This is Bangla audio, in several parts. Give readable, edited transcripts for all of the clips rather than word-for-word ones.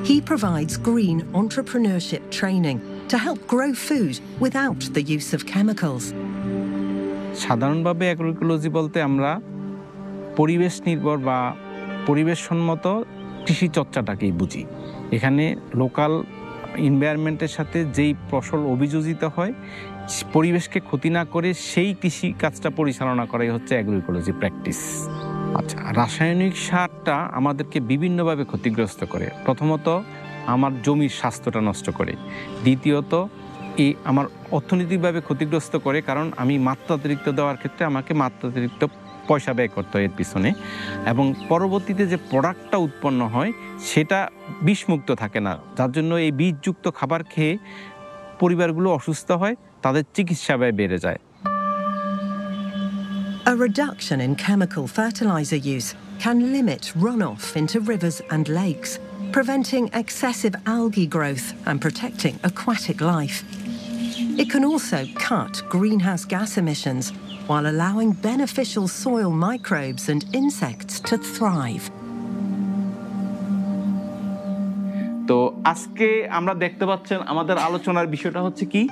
He provides green entrepreneurship training to help grow food without the use of chemicals. সাধারণভাবে অ্যাগ্রোইকোলজি বলতে আমরা পরিবেশ নির্ভর বা পরিবেশসম্মত কৃষি চর্চাটাকেই বুঝি। এখানে লোকাল এনভায়রনমেন্টের সাথে যেই ফসল অভিযোজিত হয় পরিবেশকে ক্ষতি না করে সেই কৃষি কাজটা পরিচালনা করাই হচ্ছে অ্যাগ্রোইকোলজি প্র্যাকটিস। আচ্ছা, রাসায়নিক সারটা আমাদেরকে বিভিন্নভাবে ক্ষতিগ্রস্ত করে। প্রথমত আমার জমির স্বাস্থ্যটা নষ্ট করে, দ্বিতীয়ত আমার অর্থনৈতিকভাবে ক্ষতিগ্রস্ত করে, কারণ আমি মাত্রাতিরিক্ত দেওয়ার ক্ষেত্রে আমাকে মাত্রাতিরিক্ত পয়সা ব্যয় করতে হয় এর পিছনে, এবং পরবর্তীতে যে প্রোডাক্টটা উৎপন্ন হয় সেটা বিষমুক্ত থাকে না, যার জন্য এই বিষযুক্ত খাবার খেয়ে পরিবারগুলো অসুস্থ হয়, তাদের চিকিৎসা ব্যয় বেড়ে যায়। A reduction in chemical fertilizer use can limit runoff into rivers and lakes, preventing excessive algae growth and protecting aquatic life. It can also cut greenhouse gas emissions while allowing beneficial soil microbes and insects to thrive. তো আজকে আমরা দেখতে পাচ্ছেন আমাদের আলোচনার বিষয়টা হচ্ছে কি,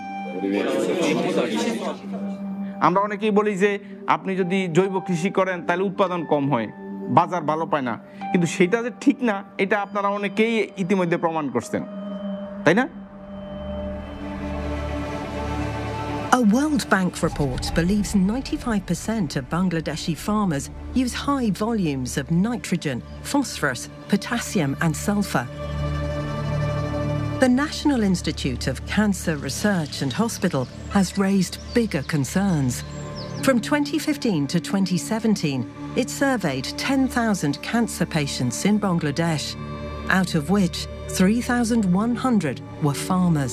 আমরা অনেকেই বলি যে আপনি যদি জৈব কৃষি করেন তাহলে উৎপাদন কম হয়, বাজার ভালো পায় না, কিন্তু সেটা যে ঠিক না এটা আপনারা অনেকেই ইতিমধ্যে প্রমাণ করছেন, তাই না? A World Bank report believes 95% of Bangladeshi farmers use high volumes of nitrogen, phosphorus, potassium and sulfur. The National Institute of Cancer Research and Hospital has raised bigger concerns. From 2015 to 2017, it surveyed 10,000 cancer patients in Bangladesh, out of which 3,100 were farmers.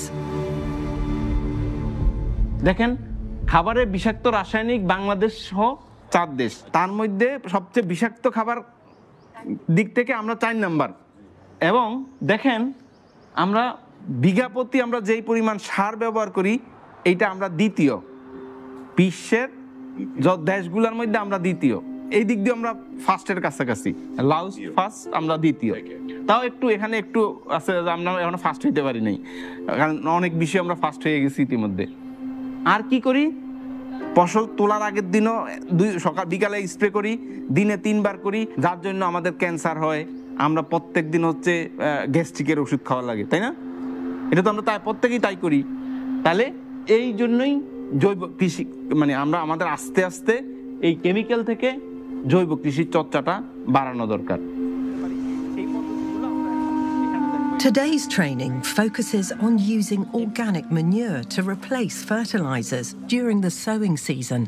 দেখেন, খাবারে বিষাক্ত রাসায়নিক বাংলাদেশ সহ 4 দেশ, তার মধ্যে সবচেয়ে বিষাক্ত খাবার দিক থেকে আমরা 4 নাম্বার। এবং দেখেন আমরা বিঘা প্রতি আমরা যেই পরিমাণ সার ব্যবহার করি এইটা আমরা দ্বিতীয়, বিশ্বের দেশগুলোর মধ্যে আমরা দ্বিতীয়। এই দিক দিয়ে আমরা ফার্স্টের কাছাকাছি, লাউস ফার্স্ট, আমরা দ্বিতীয়। তাও একটু এখানে একটু আছে, আমরা এখন ফার্স্ট হইতে পারি নাই, কারণ অনেক বিষয়ে আমরা ফার্স্ট হয়ে গেছি ইতিমধ্যে। আর কি করি, ফসল তোলার আগের দিনও সকাল বিকালে স্প্রে করি, দিনে 3 বার করি, যার জন্য আমাদের ক্যান্সার হয়। আমরা প্রত্যেক দিন হচ্ছে গ্যাস্ট্রিকের ওষুধ খাওয়া লাগে, তাই না? এটা তো আমরা প্রত্যেকেই তাই করি। তাহলে এই জন্যই জৈব কৃষি মানে আমরা আমাদের আস্তে আস্তে এই কেমিক্যাল থেকে জৈব কৃষির চর্চাটা বাড়ানো দরকার। Today's training focuses on using organic manure to replace fertilizers during the sowing season.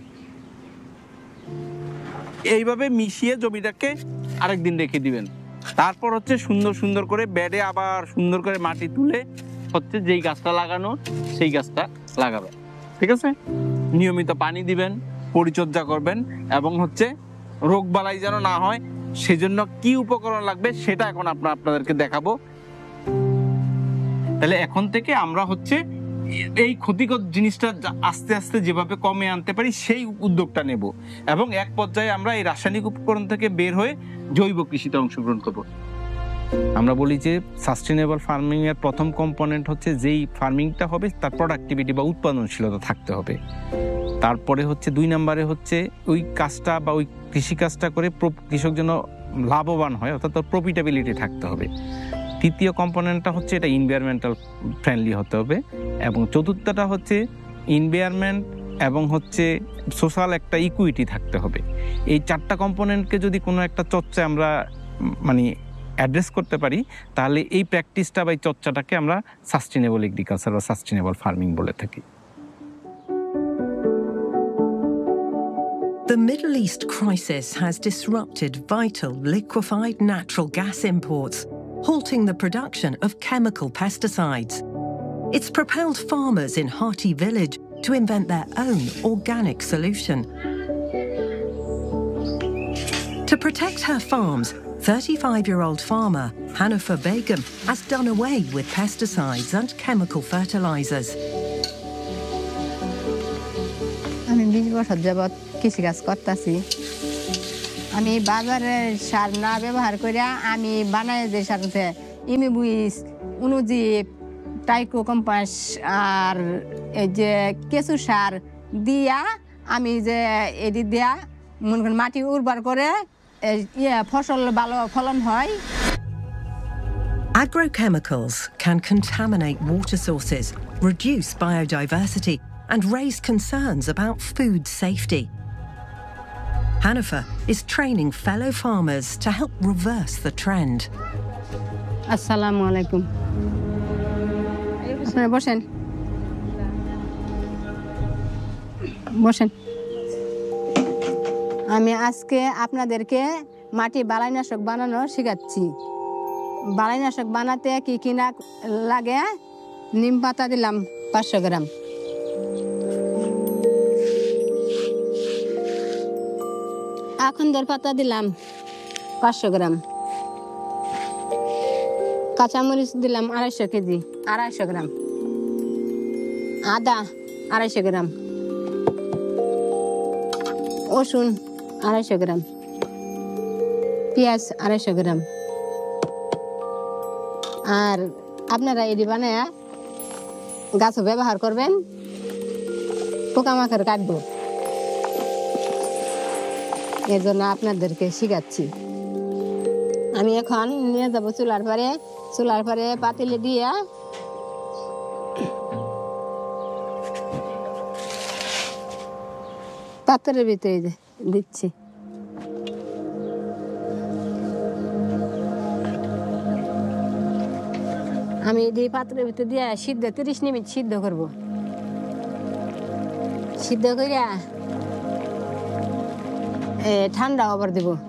এইভাবে মিশিয়ে জমিটাকে আরেকদিন রেখে দিবেন, তারপর হচ্ছে সুন্দর সুন্দর করে বেডে আবার সুন্দর করে মাটি তুলে হচ্ছে যেই গাছটা লাগানো সেই গাছটা লাগাবেন, ঠিক আছে? নিয়মিত পানি দিবেন, পরিচর্যা করবেন, এবং হচ্ছে রোগ বালাই যেন না হয় সেজন্য কি উপকরণ লাগবে সেটা এখন আপনাদেরকে দেখাবো। তাহলে এখন থেকে আমরা হচ্ছে এই ক্ষতিকর জিনিসটা আস্তে আস্তে যেভাবে কমে আনতে পারি সেই উদ্যোগটা নেব, এবং এক পর্যায়ে আমরা এই রাসায়নিক উপকরণ থেকে বের হয়ে জৈব কৃষিতে অংশগ্রহণ করব। আমরা বলি যে সাস্টেনেবল ফার্মিং এর প্রথম কম্পোনেন্ট হচ্ছে যেই ফার্মিংটা হবে তার প্রোডাক্টিভিটি বা উৎপাদনশীলতা থাকতে হবে। তারপরে হচ্ছে 2 নম্বরে হচ্ছে ওই কাজটা বা ওই কৃষি কাজটা করে কৃষক যেন লাভবান হয়, অর্থাৎ প্রফিটেবিলিটি থাকতে হবে। তৃতীয় কম্পোনেন্টটা হচ্ছে এটা এনভায়রনমেন্টাল ফ্রেন্ডলি হতে হবে, এবং চতুর্থটা হচ্ছে এনভায়রনমেন্ট এবং হচ্ছে সোশ্যাল একটা ইকুইটি থাকতে হবে। এই 4টা কম্পোনেন্টকে যদি কোনো একটা চর্চা আমরা মানে অ্যাড্রেস করতে পারি তাহলে এই প্র্যাকটিসটা বা এই চর্চাটাকে আমরা সাস্টেনেবল এগ্রিকালচার বা সাস্টেনেবল ফার্মিং বলে থাকি। The Middle East crisis has disrupted vital liquefied natural gas imports, halting the production of chemical pesticides. It's propelled farmers in Hati village to invent their own organic solution. To protect her farms, 35-year-old farmer Hanifa Begum has done away with pesticides and chemical fertilizers. আমি 20 বছর যাবত কৃষিকাজ করতেছি। আমি বাজারের সার না ব্যবহার করে আমি বানাই যে সার ইমিবুইস অনুজীব টাইকো কম্পাস আর এই যে কেঁচু সার দিয়া আমি যে এটি দিয়া মনে করেন মাটি উর্বর করে ফসল ভালো ফলন হয়। Agrochemicals can contaminate water sources, reduce biodiversity, and raise concerns about food safety. Hanifa is training fellow farmers to help reverse the trend. আসসালামু আলাইকুম। আপনারা বসেন বসেন। আমি আজকে আপনাদেরকে মাটি বালাইনাশক বানানো শেখাচ্ছি। বালাইনাশক বানাতে কি কি না লাগে, নিম পাতা দিলাম 500 গ্রাম, আখন্দের পাতা দিলাম 500 গ্রাম, কাঁচামরিচ দিলাম 250 কেজি 250 গ্রাম, আদা 250 গ্রাম, রসুন 250 গ্রাম, পেঁয়াজ 250 গ্রাম। আর আপনারা এটি বানায় গাছও ব্যবহার করবেন, পোকামাকড় কাটবো, এর জন্য আপনাদেরকে শিখাচ্ছি। আমি এখন নিয়ে যাবো চুলার পরে পাতিলে দিয়ে পাত্রের ভিতরে দিচ্ছি। আমি এই পাত্রের ভিতরে দিয়ে 30 মিনিট সিদ্ধ করব। সিদ্ধ করিয়া ঠান্ডা হবার দেব।